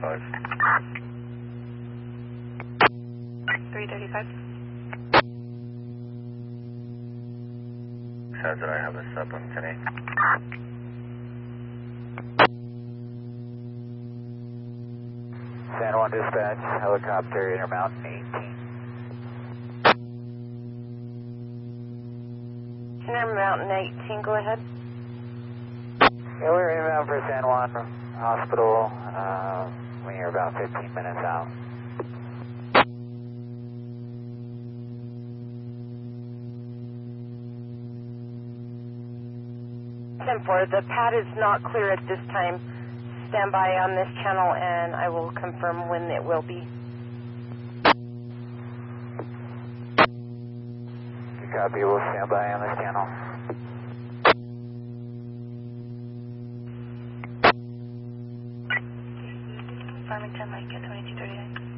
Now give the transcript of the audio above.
335. 335. Says that I have a sub on 10-8. San Juan dispatch, helicopter Intermountain 18. Intermountain 18, go ahead. Yeah, we're inbound for San Juan Hospital. We're about 15 minutes out. 10-4, the pad is not clear at this time. Stand by on this channel and I will confirm when it will be. Good copy, we'll stand by on this channel. Farmington, Mike, 2239.